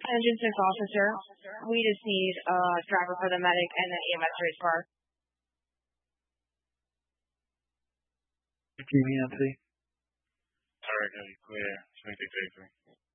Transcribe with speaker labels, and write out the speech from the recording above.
Speaker 1: Engine 6 officer. We just need a driver for the medic and the EMS race car.
Speaker 2: Jamie, Nancy.
Speaker 3: Alright, clear. 2683.